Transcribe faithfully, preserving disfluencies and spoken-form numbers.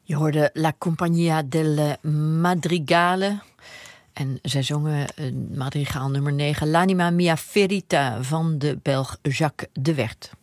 Je hoorde La Compagnia del Madrigale. En zij zongen uh, madrigaal nummer negen, L'anima mia ferita van de Belg Jacques de Werd.